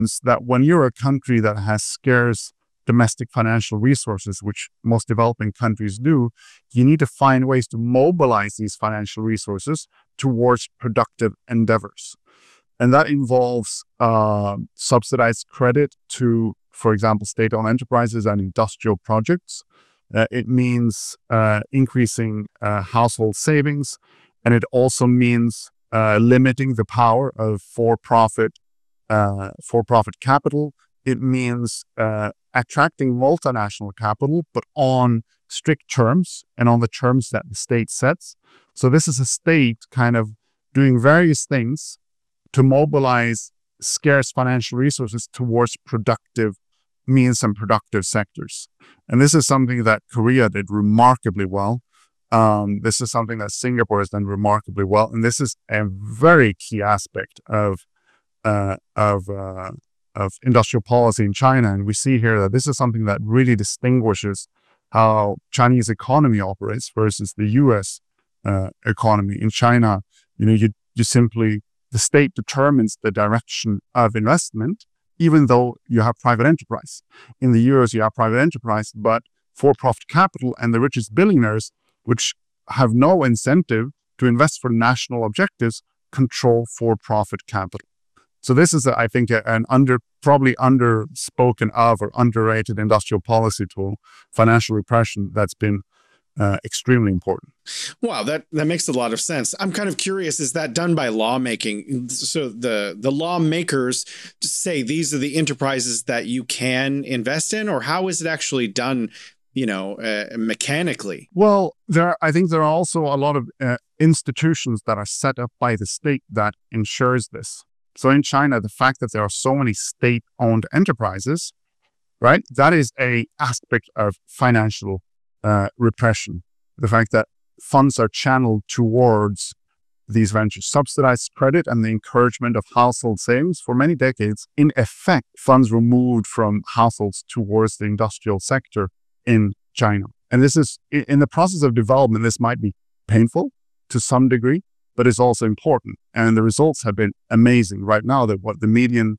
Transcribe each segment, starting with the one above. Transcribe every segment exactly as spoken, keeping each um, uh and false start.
that when you're a country that has scarce domestic financial resources, which most developing countries do, you need to find ways to mobilize these financial resources towards productive endeavors. And that involves uh, subsidized credit to, for example, state-owned enterprises and industrial projects. Uh, it means uh, increasing uh, household savings, and it also means uh, limiting the power of for-profit uh, for-profit capital. It means uh, attracting multinational capital, but on strict terms and on the terms that the state sets. So this is a state kind of doing various things to mobilize scarce financial resources towards productive means and productive sectors. And this is something that Korea did remarkably well. Um, this is something that Singapore has done remarkably well. And this is a very key aspect of uh, of uh, of industrial policy in China. And we see here that this is something that really distinguishes how Chinese economy operates versus the U S uh, economy. In China, you know, you, you simply, the state determines the direction of investment, even though you have private enterprise. In the U S, you have private enterprise, but for-profit capital and the richest billionaires, which have no incentive to invest for national objectives, control for-profit capital. So this is, a, I think, a, an under probably underspoken of or underrated industrial policy tool, financial repression, that's been uh, extremely important. Wow, that, that makes a lot of sense. I'm kind of curious, is that done by lawmaking? So the, the lawmakers say these are the enterprises that you can invest in, or how is it actually done, you know, uh, mechanically? Well, there are, I think there are also a lot of uh, institutions that are set up by the state that ensures this. So in China, the fact that there are so many state-owned enterprises, right, that is a aspect of financial uh, repression. The fact that funds are channeled towards these ventures, subsidized credit and the encouragement of household savings for many decades. In effect, funds were moved from households towards the industrial sector in China. And this is, in the process of development, this might be painful to some degree, but it's also important. And the results have been amazing right now, that what the median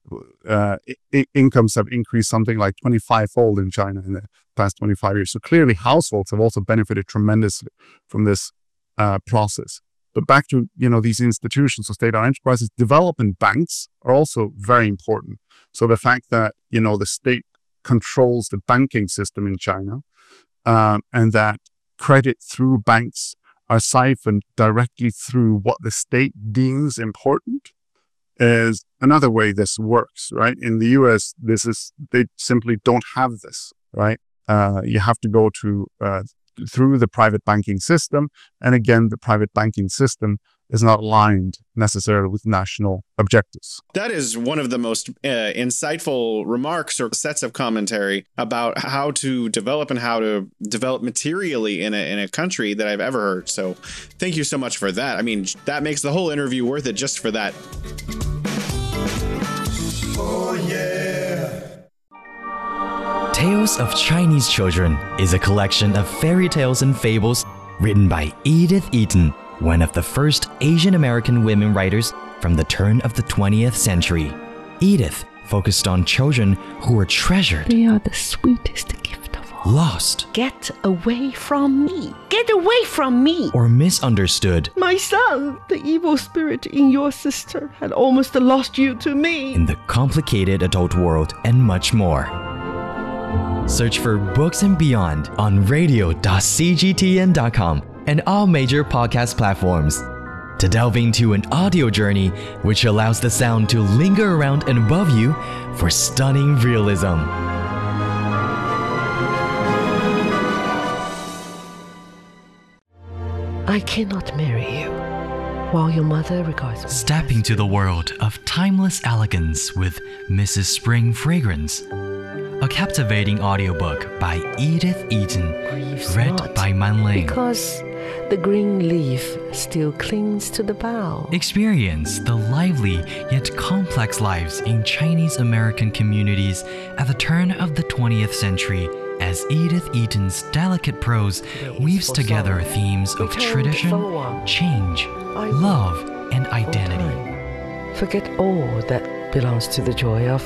uh, I- incomes have increased something like twenty-five fold in China in the past twenty-five years. So clearly households have also benefited tremendously from this uh, process. But back to, you know, these institutions, so state-owned enterprises, development banks are also very important. So the fact that, you know, the state controls the banking system in China, um, and that credit through banks are siphoned directly through what the state deems important, is another way this works, right? In the U S, this is, they simply don't have this, right? Uh, you have to go to uh, through the private banking system. And again, the private banking system is not aligned necessarily with national objectives. That is one of the most uh, insightful remarks or sets of commentary about how to develop and how to develop materially in a, in a country that I've ever heard. So thank you so much for that. I mean, that makes the whole interview worth it just for that. Oh, yeah. Tales of Chinese Children is a collection of fairy tales and fables written by Edith Eaton, one of the first Asian American women writers from the turn of the twentieth century. Edith focused on children who were treasured. They are the sweetest gift of all. Lost. Get away from me! Get away from me! Or misunderstood. My son, the evil spirit in your sister had almost lost you to me. In the complicated adult world, and much more. Search for Books and Beyond on radio dot c g t n dot com and all major podcast platforms to delve into an audio journey which allows the sound to linger around and above you for stunning realism. I cannot marry you while your mother regards me. Step into the world of timeless elegance with Missus Spring Fragrance, a captivating audiobook by Edith Eaton, Grieves read not, by Man Ling. because the green leaf still clings to the bough. Experience the lively yet complex lives in Chinese American communities at the turn of the twentieth century as Edith Eaton's delicate prose weaves together themes of tradition, change, love, and identity. Forget all that belongs to the joy of